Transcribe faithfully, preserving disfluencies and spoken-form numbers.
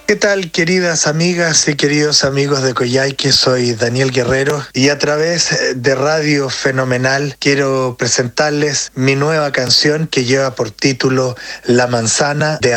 ¿Qué tal, queridas amigas y queridos amigos de Coyhaique? Soy Daniel Guerrero y a través de Radio Fenomenal quiero presentarles mi nueva canción que lleva por título La Manzana de